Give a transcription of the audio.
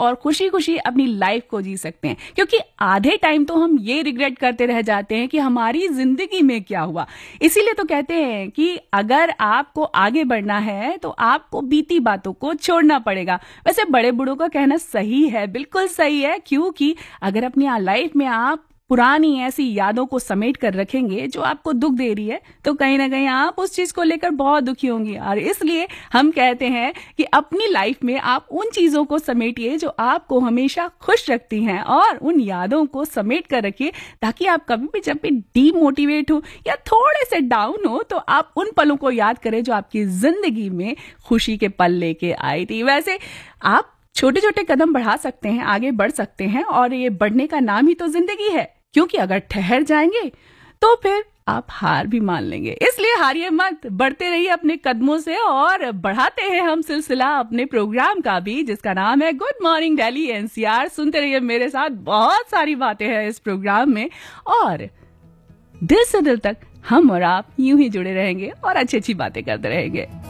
और खुशी खुशी अपनी लाइफ को जी सकते हैं। क्योंकि आधे टाइम तो हम ये रिग्रेट करते रह जाते हैं कि हमारी जिंदगी में क्या हुआ। इसीलिए तो कहते हैं कि अगर आपको आगे बढ़ना है तो आपको बीती बातों को छोड़ना पड़ेगा। वैसे बड़े बूढ़ों का कहना सही है, बिल्कुल सही है, क्योंकि अगर अपनी लाइफ में आप पुरानी ऐसी यादों को समेट कर रखेंगे जो आपको दुख दे रही है, तो कहीं ना कहीं आप उस चीज को लेकर बहुत दुखी होंगे। और इसलिए हम कहते हैं कि अपनी लाइफ में आप उन चीजों को समेटिए जो आपको हमेशा खुश रखती हैं, और उन यादों को समेट कर रखिए ताकि आप कभी भी जब भी डीमोटिवेट हो या थोड़े से डाउन हो तो आप उन पलों को याद करें जो आपकी जिंदगी में खुशी के पल लेके आई थी। वैसे आप छोटे छोटे कदम बढ़ा सकते हैं, आगे बढ़ सकते हैं, और ये बढ़ने का नाम ही तो जिंदगी है। क्योंकि अगर ठहर जाएंगे तो फिर आप हार भी मान लेंगे। इसलिए हारिए मत, बढ़ते रहिए अपने कदमों से। और बढ़ाते हैं हम सिलसिला अपने प्रोग्राम का भी, जिसका नाम है गुड मॉर्निंग दिल्ली एनसीआर। सुनते रहिए मेरे साथ, बहुत सारी बातें हैं इस प्रोग्राम में, और दिल से दिल तक हम और आप यूं ही जुड़े रहेंगे और अच्छी अच्छी बातें करते रहेंगे।